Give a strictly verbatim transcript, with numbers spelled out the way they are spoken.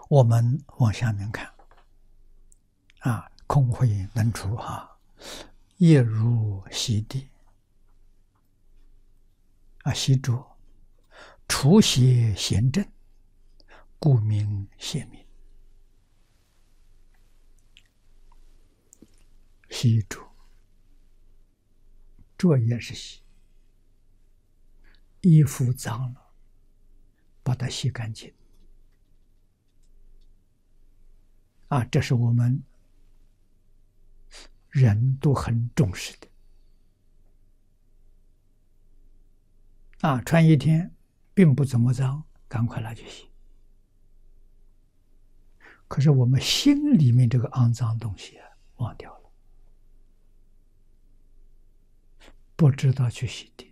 我们往下面看，啊，空慧能出哈，业如洗涤，啊，洗濯，除邪贤正，故名邪明。洗濯，濯也是洗，衣服脏了，把它洗干净。啊，这是我们人都很重视的。啊，穿一天并不怎么脏，赶快拿去洗。可是我们心里面这个肮脏东西啊，忘掉了，不知道去洗涤。